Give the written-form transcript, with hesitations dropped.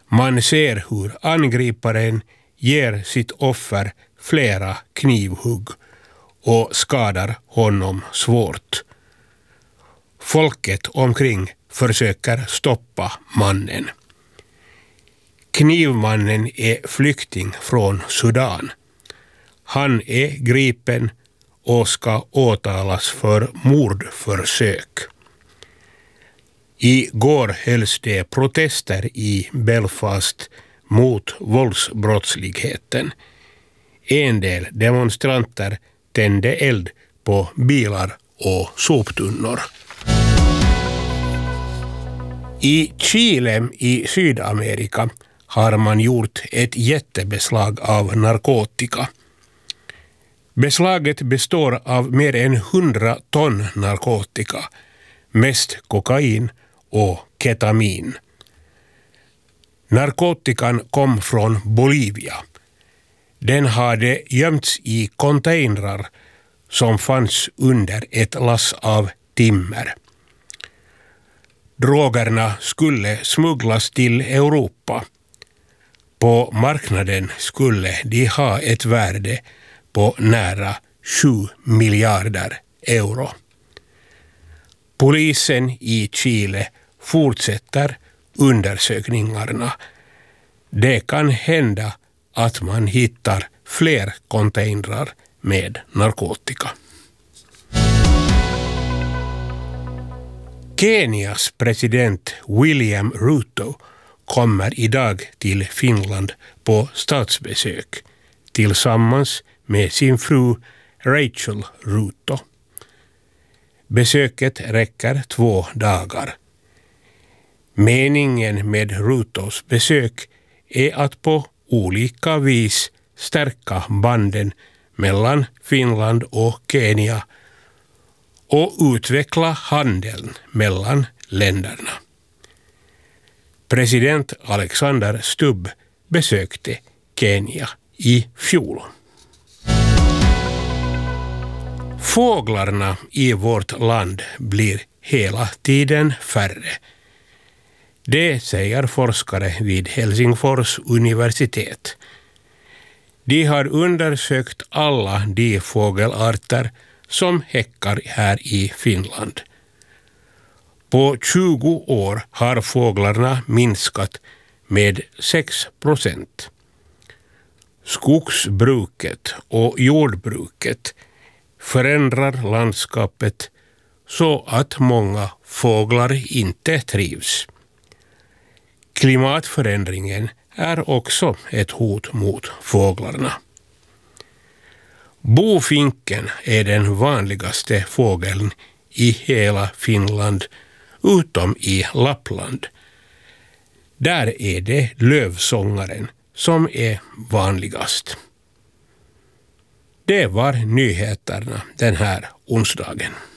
Man ser hur angriparen ger sitt offer flera knivhugg och skadar honom svårt. Folket omkring försöker stoppa mannen. Knivmannen är flykting från Sudan. Han är gripen och ska åtalas för mordförsök. Igår hölls det protester i Belfast mot våldsbrottsligheten. En del demonstranter tände eld på bilar och soptunnor. I Chile i Sydamerika har man gjort ett jättebeslag av narkotika. Beslaget består av mer än 100 ton narkotika, mest kokain och ketamin. Narkotikan kom från Bolivia. Den hade gömts i containrar som fanns under ett lass av timmer. Drogerna skulle smugglas till Europa. På marknaden skulle de ha ett värde på nära 7 miljarder euro. Polisen i Chile fortsätter undersökningarna. Det kan hända att man hittar fler containrar med narkotika. Kenias president William Ruto kommer idag till Finland på statsbesök tillsammans med sin fru Rachel Ruto. Besöket räcker 2 dagar. Meningen med Rutos besök är att på olika vis stärka banden mellan Finland och Kenya och utveckla handeln mellan länderna. President Alexander Stubb besökte Kenya i fjol. Fåglarna i vårt land blir hela tiden färre. Det säger forskare vid Helsingfors universitet. De har undersökt alla de fågelarter som häckar här i Finland. På 20 år har fåglarna minskat med 6%. Skogsbruket och jordbruket förändrar landskapet så att många fåglar inte trivs. Klimatförändringen är också ett hot mot fåglarna. Bofinken är den vanligaste fågeln i hela Finland utom i Lappland. Där är det lövsångaren som är vanligast. Det var nyheterna den här onsdagen.